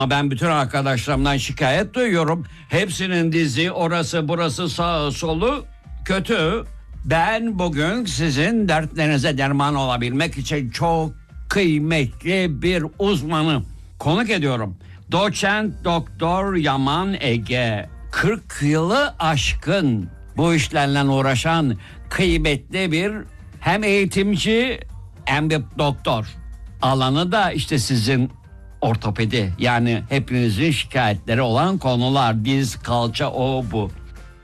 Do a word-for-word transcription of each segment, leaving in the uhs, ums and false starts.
Ben bütün arkadaşlarımdan şikayet duyuyorum. Hepsinin dizi orası burası sağı solu kötü. Ben bugün sizin dertlerinize derman olabilmek için çok kıymetli bir uzmanı konuk ediyorum. Doçent Doktor Yaman Ege. kırk yılı aşkın bu işlerle uğraşan kıymetli bir hem eğitimci hem bir doktor. Alanı da işte sizin ortopedi, yani hepinizin şikayetleri olan konular, diz, kalça, o bu.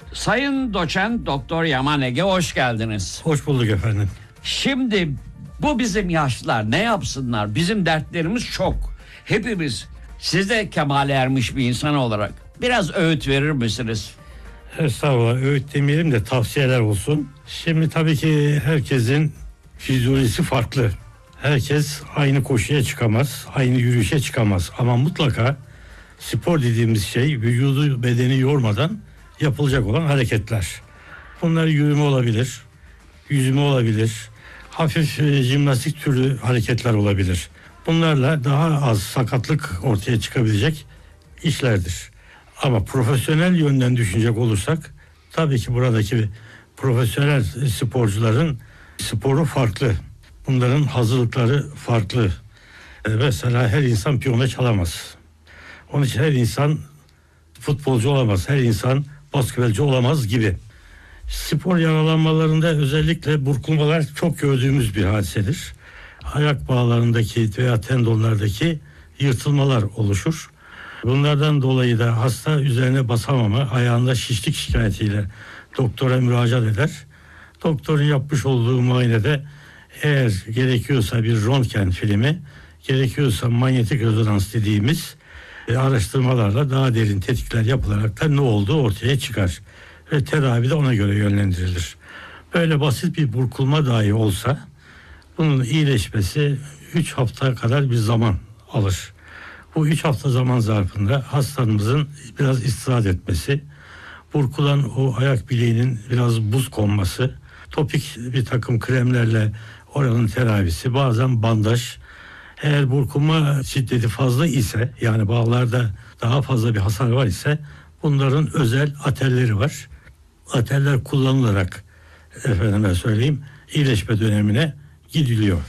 Sayın Doçent Doktor Yaman Ege, hoş geldiniz. Hoş bulduk efendim. Şimdi bu bizim yaşlılar ne yapsınlar? Bizim dertlerimiz çok. Hepimiz. Siz de kemale ermiş bir insan olarak biraz öğüt verir misiniz? Estağfurullah, öğüt demeyelim de tavsiyeler olsun. Şimdi tabii ki herkesin fizyolojisi farklı. Herkes aynı koşuya çıkamaz, aynı yürüyüşe çıkamaz. Ama mutlaka spor dediğimiz şey vücudu, bedeni yormadan yapılacak olan hareketler. Bunlar yürüme olabilir, yüzme olabilir, hafif e, jimnastik türlü hareketler olabilir. Bunlarla daha az sakatlık ortaya çıkabilecek işlerdir. Ama profesyonel yönden düşünecek olursak tabii ki buradaki profesyonel sporcuların sporu farklı. Bunların hazırlıkları farklı. Mesela her insan piyano çalamaz. Onun için her insan futbolcu olamaz. Her insan basketbolcu olamaz gibi. Spor yaralanmalarında özellikle burkulmalar çok gördüğümüz bir hadisedir. Ayak bağlarındaki veya tendonlardaki yırtılmalar oluşur. Bunlardan dolayı da hasta üzerine basamama, ayağında şişlik şikayetiyle doktora müracaat eder. Doktorun yapmış olduğu muayenede eğer gerekiyorsa bir röntgen filmi, gerekiyorsa manyetik rezonans dediğimiz e, araştırmalarla daha derin tetkikler yapılarak da ne olduğu ortaya çıkar. Ve tedavi de ona göre yönlendirilir. Böyle basit bir burkulma dahi olsa bunun iyileşmesi üç hafta kadar bir zaman alır. Bu üç hafta zaman zarfında hastamızın biraz istirahat etmesi, burkulan o ayak bileğinin biraz buz konması, topik bir takım kremlerle oranın tedavisi, bazen bandaj. Eğer burkulma şiddeti fazla ise, yani bağlarda daha fazla bir hasar var ise bunların özel atelleri var. Ateller kullanılarak efendime söyleyeyim iyileşme dönemine gidiliyor.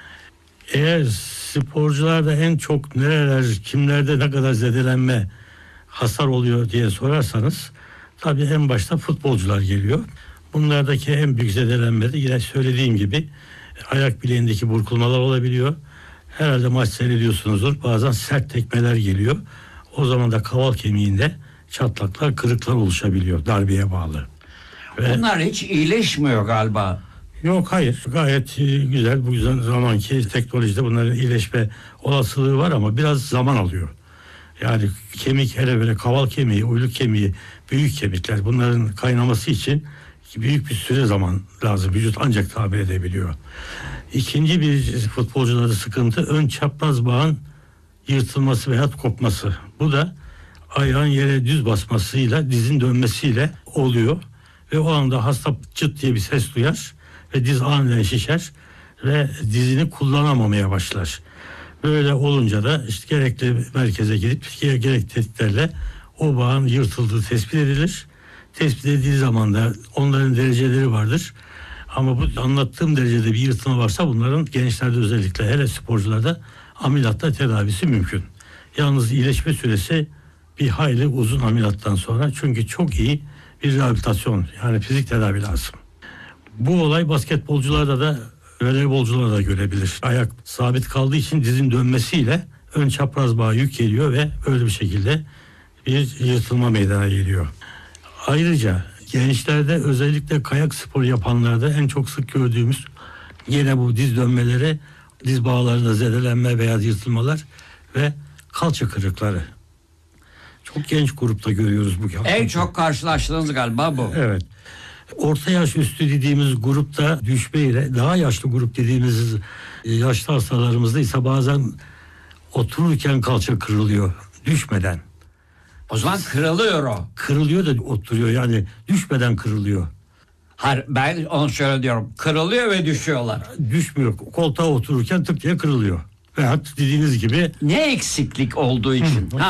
Eğer sporcularda en çok nereler, kimlerde ne kadar zedelenme, hasar oluyor diye sorarsanız tabii en başta futbolcular geliyor. Bunlardaki en büyük zedelenme de yine söylediğim gibi ayak bileğindeki burkulmalar olabiliyor. Herhalde maç seyrediyorsunuzdur. Bazen sert tekmeler geliyor. O zaman da kaval kemiğinde çatlaklar, kırıklar oluşabiliyor darbeye bağlı. Ve bunlar hiç iyileşmiyor galiba. Yok, hayır, gayet güzel. Bu yüzden zamanki teknolojide bunların iyileşme olasılığı var ama biraz zaman alıyor. Yani kemik, hele böyle kaval kemiği, uyluk kemiği, büyük kemikler, bunların kaynaması için büyük bir süre zaman lazım. Vücut ancak tahammül edebiliyor. İkinci bir futbolcularda sıkıntı ön çapraz bağın yırtılması veya kopması. Bu da ayağın yere düz basmasıyla, dizin dönmesiyle oluyor. Ve o anda hasta çıt diye bir ses duyar ve diz aniden şişer ve dizini kullanamamaya başlar. Böyle olunca da işte gerekli merkeze gidip gerekli tetkiklerle o bağın yırtıldığı tespit edilir. Tespit edildiği zaman da onların dereceleri vardır. Ama bu anlattığım derecede bir yırtılma varsa bunların gençlerde, özellikle hele sporcularda ameliyatla tedavisi mümkün. Yalnız iyileşme süresi bir hayli uzun ameliyattan sonra, çünkü çok iyi bir rehabilitasyon, yani fizik tedavi lazım. Bu olay basketbolcularda da, voleybolcularda da görebilir. Ayak sabit kaldığı için dizin dönmesiyle ön çapraz bağ yük geliyor ve öyle bir şekilde bir yırtılma meydana geliyor. Ayrıca gençlerde, özellikle kayak sporu yapanlarda en çok sık gördüğümüz yine bu diz dönmeleri, diz bağlarında zedelenme veya yırtılmalar ve kalça kırıkları. Çok genç grupta görüyoruz bu. En çok karşılaştığınız galiba bu. Evet. Orta yaş üstü dediğimiz grupta düşmeyle, daha yaşlı grup dediğimiz yaşlı hastalarımızda ise bazen otururken kalça kırılıyor düşmeden. O zaman kırılıyor o. Kırılıyor da oturuyor, yani düşmeden kırılıyor. Hayır, ben onu şöyle diyorum. Kırılıyor ve düşüyorlar. Düşmüyor. Koltuğa otururken tık diye kırılıyor. Veyahut dediğiniz gibi Ne eksiklik olduğu için? Ha,